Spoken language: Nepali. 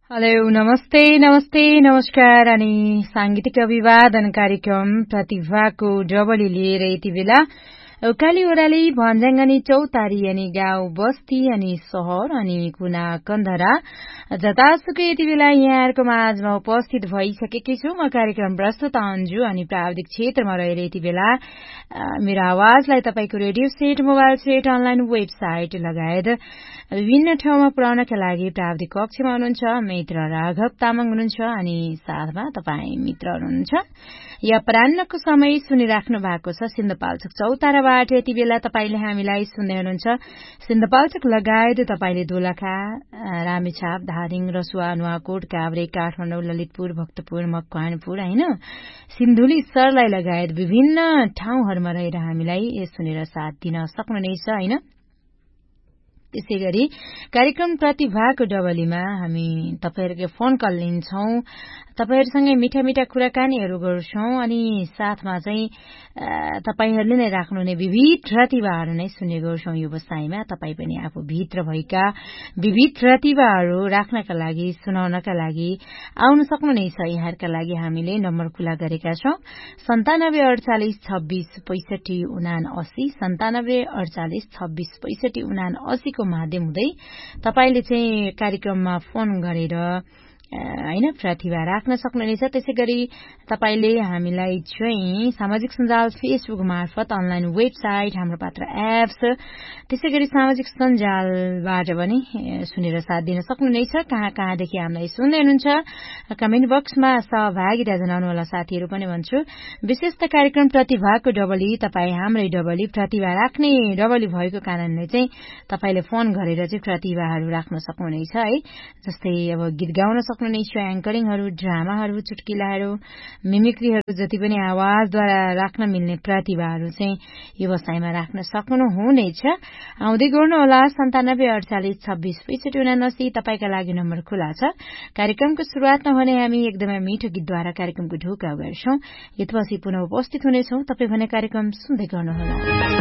हेलो नमस्ते नमस्ते नमस्कार अनि सांगीतिक अभिवादन कार्यक्रम प्रतिभाको डबली लिएर यति बेला उकाली ओह्राली भन्ज्याङ अनि चौतारी अनि गाउँ बस्ती अनि शहर अनि कुना कन्धरा जतासुकै यति बेला यहाँहरूको माझमा उपस्थित भइसकेकी छु। म कार्यक्रम प्रस्तुत अन्जु अनि प्राविधिक क्षेत्रमा रहेर यति बेला मेरो आवाजलाई तपाईको radio set, mobile set, online website लगायत विभिन्न ठाउँमा पुर्याउनका लागि प्राविधिक कक्षमा हुनुहुन्छ मित्र राघव तामाङ हुनुहुन्छ अनि साथमा तपाईँ मित्र हुनुहुन्छ। या अपरान्नको समय सुनिराख्नु भएको छ सिन्धुपाल्चोक चौताराबाट यति बेला तपाईले हामीलाई सुन्दै हुनुहुन्छ। सिन्धुपाल्चोक लगायत तपाईले दोलखा, रामेछाप, धादिङ, रसुवा, नुवाकोट, काभ्रे, काठमाडौँ, ललितपुर, भक्तपुर, मकवानपुर हैन सिन्धुली सर्लाई लगायत विभिन्न ठाउँहरूमा रहेर हामीलाई सुनेर साथ दिन सक्नुहुनेछ हैन। त्यसै गरी कार्यक्रम प्रतिभाको डबलीमा हामी तपाईहरुको फोन कल लिन्छौं, तपाईहरुसँगै मिठा मिठा कुराकानीहरू गर्छौं अनि साथमा चाहिँ तपाईहरुले नै राख्नुहुने विविध प्रतिभाहरू नै सुन्ने गर्छौं। यो बसाइमा तपाई पनि आफू भित्र भएका विविध प्रतिभाहरू राख्नका लागि, सुनाउनका लागि आउन सक्नुहुनेछ। यहाँहरुका लागि हामीले नम्बर खुला गरेका छौं 97 48 26 65 79 48 26 65 79 को माध्यम हुँदै तपाईले चाहिँ कार्यक्रममा फोन गरेर हैन प्रतिभा राख्न सक्नुहुनेछ। त्यसैगरी तपाईले हामीलाई चाहिँ सामाजिक सञ्जाल फेसबुक मार्फत, अनलाइन वेबसाइट, हाम्रो पात्र एप्स, त्यसैगरी सामाजिक सञ्जालबाट पनि सुनेर साथ दिन सक्नुहुनेछ। कहाँ कहाँदेखि हामीलाई सुन्दै हुनुहुन्छ कमेन्ट बक्समा सहभागिता जनाउनु होला साथीहरू पनि भन्छु। विशेष त कार्यक्रम प्रतिभाको डबली तपाई हाम्रै डबली प्रतिभा राख्ने डबली भएको कारणले चाहिँ तपाईले फोन गरेर चाहिँ प्रतिभाहरू राख्न सक्नुहुनेछ है। जस्तै अब गीत गाउन सक्नुहुनेछ, एंकरिङहरू, ड्रामाहरू, चुटकिलाहरू, मिमिक्रीहरू, जति पनि आवाजद्वारा राख्न मिल्ने प्रतिभाहरू चाहिँ यो बसाइमा राख्न सक्नुहुनेछ। आउँदै गर्नुहोला 97 48 26 65 79 तपाईका लागि नम्बर खुला छ। कार्यक्रमको शुरूआतमा भने हामी एकदमै मिठो गीतद्वारा कार्यक्रमको ढोका गर्छौं। यसपछि पुनः उपस्थित हुनेछौं। तपाई भने कार्यक्रम सुन्दै गर्नुहोला।